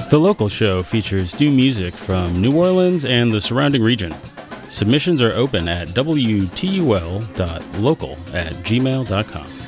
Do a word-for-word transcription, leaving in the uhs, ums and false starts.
The Local Show features new music from New Orleans and the surrounding region. Submissions are open at W T U L dot local at gmail dot com.